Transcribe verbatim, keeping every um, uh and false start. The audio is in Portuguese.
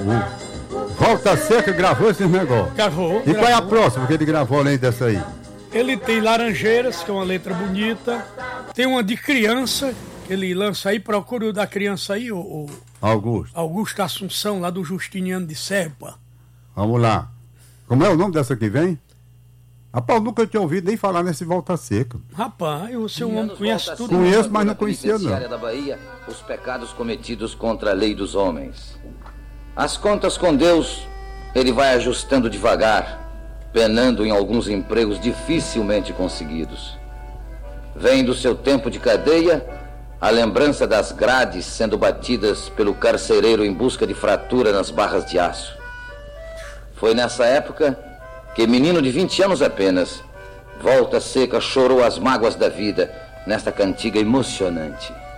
Volta Seca gravou esses negócios. Gravou. E qual é a próxima que ele gravou além dessa aí? Ele tem Laranjeiras, que é uma letra bonita. Tem uma de criança, que ele lança aí, procura o da criança aí, o, o Augusto. Augusto Assunção, lá do Justiniano de Serpa. Vamos lá. Como é o nome dessa que vem? Rapaz, eu nunca tinha ouvido nem falar nesse Volta Seca. Rapaz, o seu homem conhece tudo. Conheço, mas não conhecia não. Da Bahia, os pecados cometidos contra a lei dos homens. As contas com Deus, ele vai ajustando devagar, penando em alguns empregos dificilmente conseguidos. Vem do seu tempo de cadeia a lembrança das grades sendo batidas pelo carcereiro em busca de fratura nas barras de aço. Foi nessa época que menino de vinte anos apenas, Volta Seca chorou as mágoas da vida nesta cantiga emocionante.